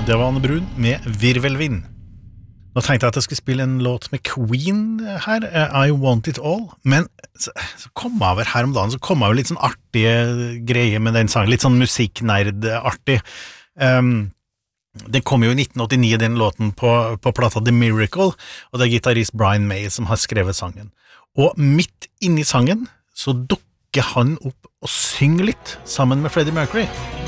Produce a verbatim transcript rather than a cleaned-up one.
Det var Anne Brun med Virvelvind. Nå tenkte jeg at jeg skulle spille en låt med Queen her, I Want It All, men så, så kom jeg over her om dagen, så kom jeg over litt sånn artige greier med den sangen, litt sånn musikknerd-artig. Um, den kom jo i nitten åttionio, den låten på, på plata The Miracle, og det er gitarist Brian May som har skrevet sangen. Og midt inni sangen så dukker han opp og synger litt sammen med Freddie Mercury.